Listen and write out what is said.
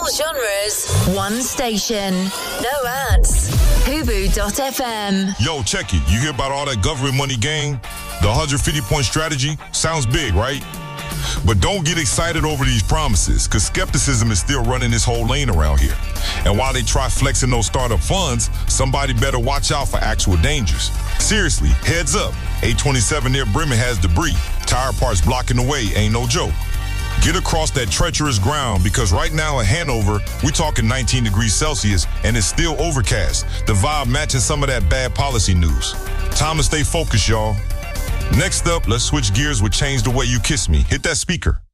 genres, one station. No ads. Hubu.fm. Yo, check it. You hear about all that government money gain? The 150-point strategy? Sounds big, right? But don't get excited over these promises, because skepticism is still running this whole lane around here. And while they try flexing those startup funds, somebody better watch out for actual dangers. Seriously, heads up. 827 near Bremen has debris. Tire parts blocking the way, ain't no joke. Get across that treacherous ground, because right now in Hanover, we're talking 19 degrees Celsius, and it's still overcast. The vibe matching some of that bad policy news. Time to stay focused, y'all. Next up, let's switch gears with Change the Way You Kiss Me. Hit that speaker.